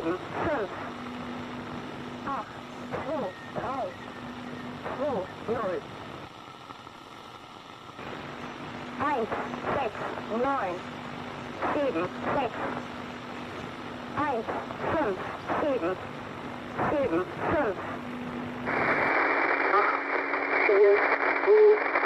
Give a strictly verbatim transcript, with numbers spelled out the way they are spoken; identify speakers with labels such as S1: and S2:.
S1: sieben, fünf, acht, zwei, drei, zwei, null. eins, sechs, neun, sieben, sechs. eins, fünf, sieben, sieben, fünf. acht, vier, sieben.